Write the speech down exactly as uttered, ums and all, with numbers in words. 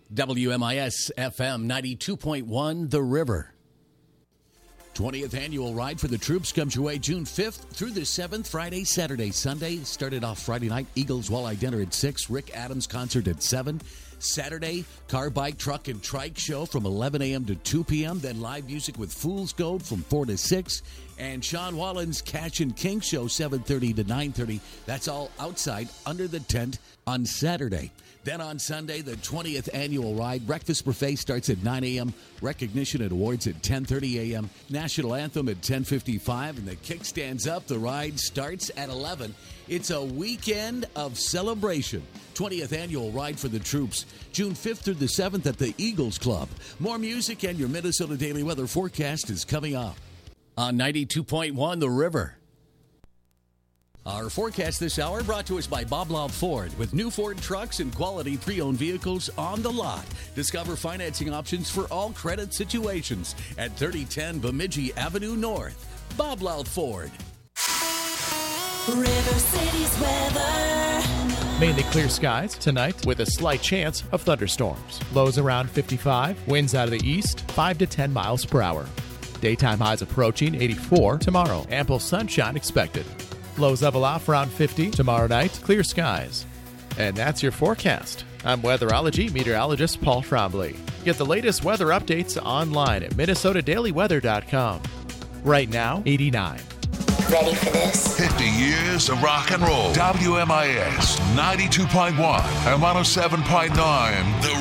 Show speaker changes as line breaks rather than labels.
W M I S F M ninety-two point one, The River. twentieth Annual Ride for the Troops comes your way June fifth through the seventh, Friday, Saturday, Sunday. Started off Friday night, Eagles Walleye Dinner at six, Rick Adams concert at seven. Saturday, car, bike, truck, and trike show from eleven a.m. to two p.m. Then live music with Fool's Gold from four to six. And Sean Wallen's Cash and King show, seven thirty to nine thirty. That's all outside under the tent on Saturday. Then on Sunday, the twentieth Annual Ride. Breakfast buffet starts at nine a.m. Recognition and awards at ten thirty a.m. National Anthem at ten fifty-five. And the kickstands up. The ride starts at eleven. It's a weekend of celebration. twentieth Annual Ride for the Troops. June fifth through the seventh at the Eagles Club. More music and your Minnesota Daily Weather forecast is coming up on ninety-two point one The River. Our forecast this hour brought to us by Bob Laub Ford. With new Ford trucks and quality pre-owned vehicles on the lot. Discover financing options for all credit situations at thirty ten Bemidji Avenue North. Bob Laub Ford.
River City's weather.
Mainly clear skies tonight with a slight chance of thunderstorms. Lows around fifty-five, winds out of the east, five to ten miles per hour. Daytime highs approaching eighty-four tomorrow. Ample sunshine expected. Lows level off around fifty tomorrow night, clear skies. And that's your forecast. I'm weatherology meteorologist Paul Trombley. Get the latest weather updates online at Minnesota Daily Weather dot com. Right now, eighty-nine.
Ready for this?
fifty years of rock and roll. W M I S ninety-two point one and one oh seven point nine, The